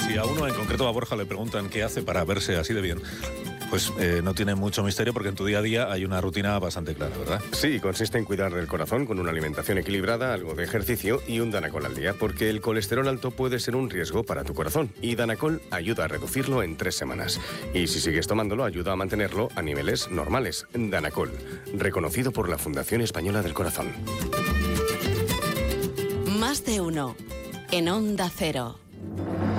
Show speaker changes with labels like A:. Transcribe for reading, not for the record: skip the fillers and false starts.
A: Si a uno en concreto, a Borja, le preguntan qué hace para verse así de bien, pues no tiene mucho misterio porque en tu día a día hay una rutina bastante clara, ¿verdad?
B: Sí, consiste en cuidar del corazón con una alimentación equilibrada, algo de ejercicio y un Danacol al día, porque el colesterol alto puede ser un riesgo para tu corazón y Danacol ayuda a reducirlo en 3 semanas. Y si sigues tomándolo, ayuda a mantenerlo a niveles normales. Danacol, reconocido por la Fundación Española del Corazón.
C: Más de uno en Onda Cero.